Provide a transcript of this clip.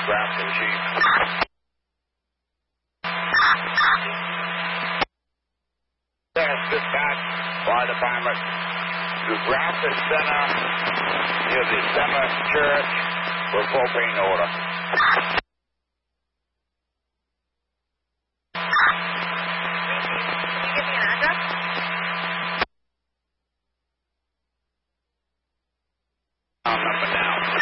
Grafton Chief. Dispatch, Fire Department, to Grafton Center, near the Center Church, for propane order.